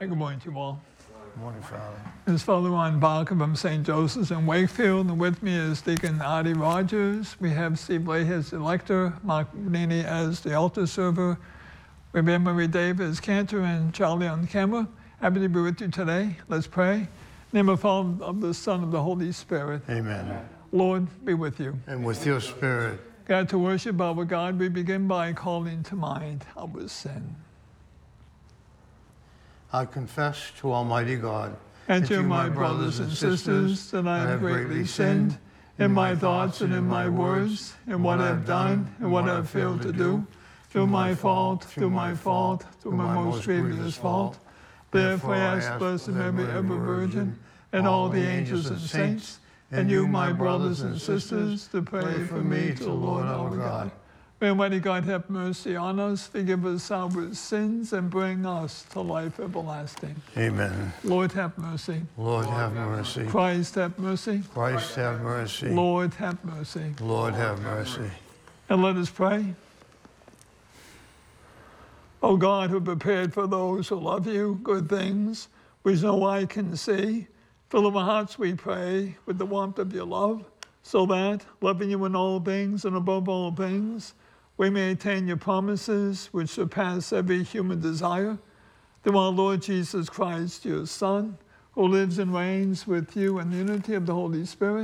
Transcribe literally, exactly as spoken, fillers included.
Hey, good morning to you all. Morning, Father. This is Father Ron Barker from Saint Joseph's in Wakefield, and with me is Deacon Artie Rogers. We have Steve Leahy as the lector, Mark Nini as the altar server. We have Anne-Marie Davis as cantor, and Charlie on camera. Happy to be with you today. Let's pray. In the name of the Father, of the Son, of the Holy Spirit. Amen. Lord, be with you. And with your spirit. God, to worship our God, we begin by calling to mind our sin. I confess to Almighty God and to my brothers and sisters that I have greatly sinned in my thoughts and in my words, in what I have done and what I have failed to do, through my fault, through my fault, through my most grievous fault. Therefore I ask Blessed Mary, ever Virgin, and all the angels and saints, and you, my brothers and sisters, to pray for me to the Lord our God. May Almighty God have mercy on us, forgive us our sins, and bring us to life everlasting. Amen. Lord, have mercy. Lord, have mercy. Christ, have mercy. Christ, have mercy. Lord, have mercy. Lord, have mercy. And let us pray. O God, who prepared for those who love you good things which no eye can see, fill our hearts, we pray, with the warmth of your love, so that, loving you in all things and above all things, we may attain your promises which surpass every human desire, through our Lord Jesus Christ, your Son, who lives and reigns with you in the unity of the Holy Spirit,